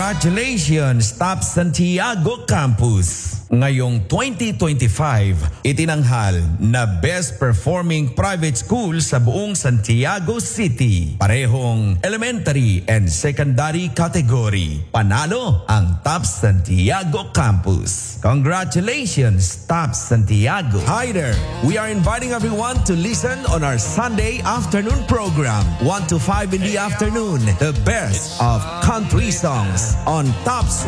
Congratulations, Top Santiago Campus! Ngayong 2025, itinanghal na Best Performing Private School sa buong Santiago City. Parehong elementary and secondary category. Panalo ang Top Santiago Campus. Congratulations, Top Santiago. Hi there! We are inviting everyone to listen on our Sunday afternoon program, 1 to 5 in the afternoon. The best of country songs on Top's